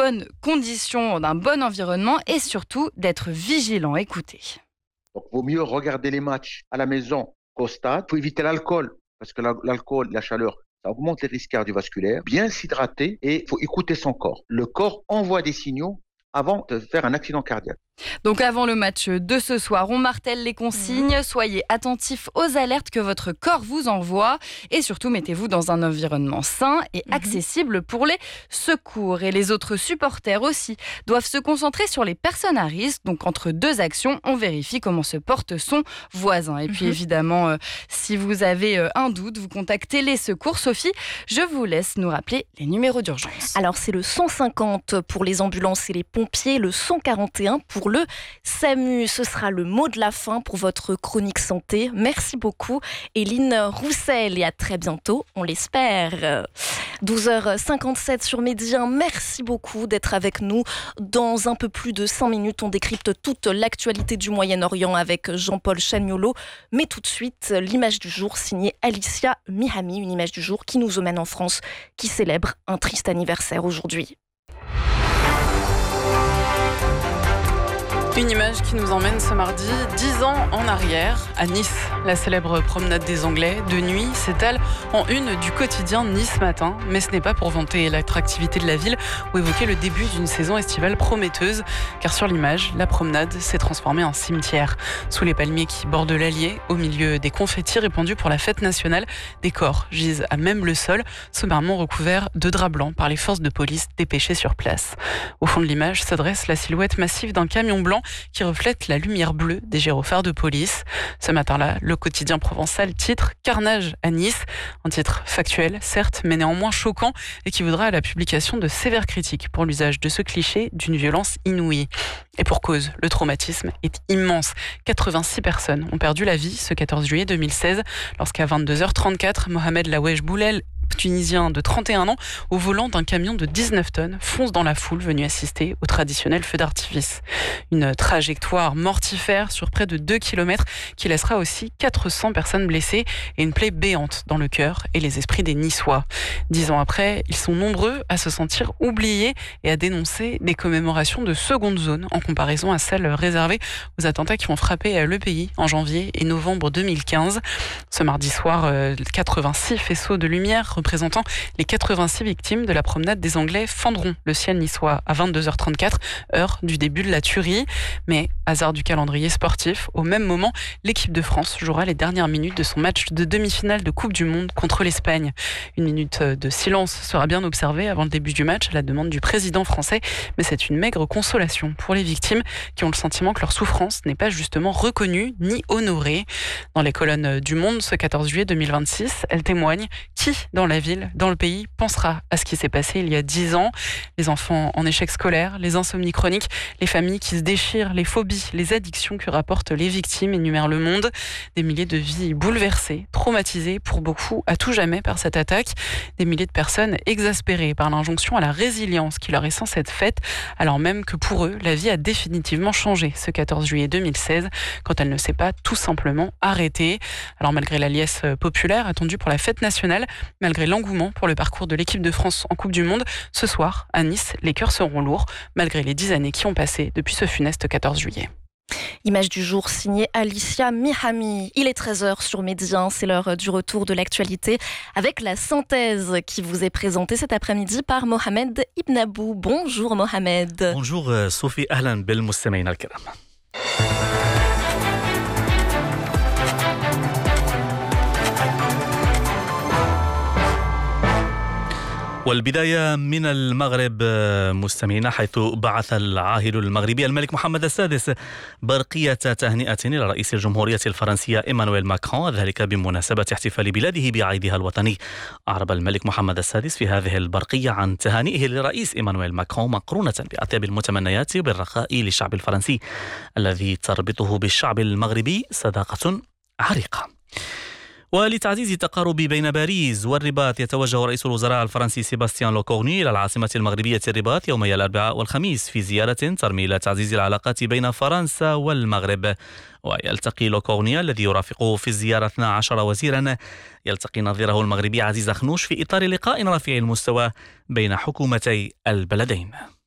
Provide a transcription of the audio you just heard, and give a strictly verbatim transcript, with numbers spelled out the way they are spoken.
bonnes conditions, d'un bon environnement et surtout d'être vigilant. Écoutez. Donc, il vaut mieux regarder les matchs à la maison qu'au stade. Il faut éviter l'alcool, parce que l'alcool, la chaleur, ça augmente les risques cardiovasculaires. Bien s'hydrater et il faut écouter son corps. Le corps envoie des signaux avant de faire un accident cardiaque. Donc avant le match de ce soir, on martèle les consignes, soyez attentifs aux alertes que votre corps vous envoie et surtout mettez-vous dans un environnement sain et accessible pour les secours. Et les autres supporters aussi doivent se concentrer sur les personnes à risque. Donc entre deux actions, on vérifie comment se porte son voisin. Et puis mmh. évidemment, euh, si vous avez euh, un doute, vous contactez les secours. Sophie, je vous laisse nous rappeler les numéros d'urgence. Alors c'est le cent cinquante pour les ambulances et les pompiers, le cent quarante et un pour le S A M U. Ce sera le mot de la fin pour votre chronique santé. Merci beaucoup Éline Roussel et à très bientôt, on l'espère. douze heures cinquante-sept sur Média. Merci beaucoup d'être avec nous. Dans un peu plus de cinq minutes, on décrypte toute l'actualité du Moyen-Orient avec Jean-Paul Chagnolot. Mais tout de suite, l'image du jour signée Alicia Mihami, une image du jour qui nous emmène en France, qui célèbre un triste anniversaire aujourd'hui. Une image qui nous emmène ce mardi dix ans en arrière, à Nice. La célèbre promenade des Anglais, de nuit, s'étale en une du quotidien Nice Matin. Mais ce n'est pas pour vanter l'attractivité de la ville ou évoquer le début d'une saison estivale prometteuse. Car sur l'image, la promenade s'est transformée en cimetière. Sous les palmiers qui bordent l'Allier, au milieu des confettis répandus pour la fête nationale, des corps gisent à même le sol, sommairement recouverts de draps blancs par les forces de police dépêchées sur place. Au fond de l'image se dresse la silhouette massive d'un camion blanc qui reflète la lumière bleue des gyrophares de police. Ce matin-là, le quotidien provençal titre « Carnage à Nice », un titre factuel, certes, mais néanmoins choquant et qui vaudra à la publication de sévères critiques pour l'usage de ce cliché d'une violence inouïe. Et pour cause, le traumatisme est immense. quatre-vingt-six personnes ont perdu la vie ce quatorze juillet deux mille seize lorsqu'à vingt-deux heures trente-quatre, Mohamed Laoueche Boulel, tunisien de trente et un ans, au volant d'un camion de dix-neuf tonnes, fonce dans la foule venue assister au traditionnel feu d'artifice. Une trajectoire mortifère sur près de deux kilomètres qui laissera aussi quatre cents personnes blessées et une plaie béante dans le cœur et les esprits des Niçois. Dix ans après, ils sont nombreux à se sentir oubliés et à dénoncer des commémorations de seconde zone en comparaison à celles réservées aux attentats qui ont frappé le pays en janvier et novembre deux mille quinze. Ce mardi soir, quatre-vingt-six faisceaux de lumière représentant les quatre-vingt-six victimes de la promenade des Anglais fendront le ciel niçois à vingt-deux heures trente-quatre, heure du début de la tuerie. Mais, hasard du calendrier sportif, au même moment, l'équipe de France jouera les dernières minutes de son match de demi-finale de Coupe du Monde contre l'Espagne. Une minute de silence sera bien observée avant le début du match à la demande du président français, mais c'est une maigre consolation pour les victimes qui ont le sentiment que leur souffrance n'est pas justement reconnue ni honorée. Dans les colonnes du Monde, ce quatorze juillet deux mille vingt-six, elle témoigne qui, dans la ville, dans le pays, pensera à ce qui s'est passé il y a dix ans. Les enfants en échec scolaire, les insomnies chroniques, les familles qui se déchirent, les phobies, les addictions que rapportent les victimes, énumère Le Monde. Des milliers de vies bouleversées, traumatisées pour beaucoup à tout jamais par cette attaque. Des milliers de personnes exaspérées par l'injonction à la résilience qui leur est censée être faite, alors même que pour eux, la vie a définitivement changé ce quatorze juillet deux mille seize, quand elle ne s'est pas tout simplement arrêtée. Alors malgré la liesse populaire attendue pour la fête nationale, malgré l'engouement pour le parcours de l'équipe de France en Coupe du Monde, ce soir, à Nice, les cœurs seront lourds, malgré les dix années qui ont passé depuis ce funeste quatorze juillet. Image du jour signée Alicia Mihami. Il est treize heures sur Média, c'est l'heure du retour de l'actualité avec la synthèse qui vous est présentée cet après-midi par Mohamed Ibn Abou. Bonjour Mohamed. Bonjour Sophie, ahlan bil mustami'in al-kiram. والبداية من المغرب مستمعينا، حيث بعث العاهل المغربي الملك محمد السادس برقية تهنئة إلى رئيس الجمهورية الفرنسية إيمانويل ماكرون، ذلك بمناسبة احتفال بلاده بعيدها الوطني. أعرب الملك محمد السادس في هذه البرقية عن تهانئه للرئيس إيمانويل ماكرون مقرونة بأطيب المتمنيات بالرخاء للشعب الفرنسي الذي تربطه بالشعب المغربي صداقة عريقة. ولتعزيز التقارب بين باريس والرباط، يتوجه رئيس الوزراء الفرنسي سيباستيان لوكورني إلى العاصمة المغربية الرباط يومي الأربعاء والخميس في زيارة ترمي إلى تعزيز العلاقات بين فرنسا والمغرب. ويلتقي لوكورني الذي يرافقه في الزيارة اثنا عشر وزيرا يلتقي نظيره المغربي عزيز خنوش في إطار لقاء رفيع المستوى بين حكومتي البلدين.